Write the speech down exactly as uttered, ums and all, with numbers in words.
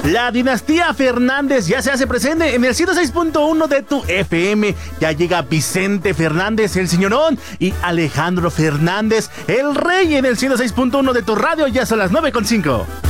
La dinastía Fernández ya se hace presente en el ciento seis punto uno de tu F M. Ya llega Vicente Fernández, el señorón, y Alejandro Fernández, el rey, en el ciento seis punto uno de tu radio. Ya son las nueve con cinco.